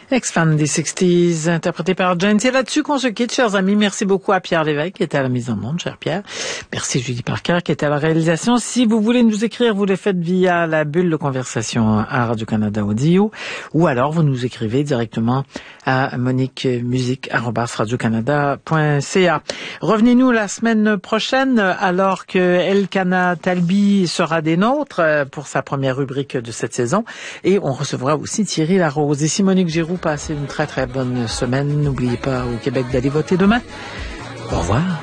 Ex-fan des 60s, interprété par Jane. C'est là-dessus qu'on se quitte, chers amis. Merci beaucoup à Pierre Lévesque, qui était à la mise en onde, cher Pierre. Merci Julie Parker, qui était à la réalisation. Si vous voulez nous écrire, vous le faites via la bulle de conversation à Radio-Canada Audio, ou alors vous nous écrivez directement à moniquemusique@radiocanada.ca. Revenez-nous la semaine prochaine, alors que Elkana Talbi sera des nôtres pour sa première rubrique de cette saison. Et on recevra aussi Thierry Larose. Ici Monique Giroux, passez une très très bonne semaine. N'oubliez pas au Québec d'aller voter demain. Au revoir.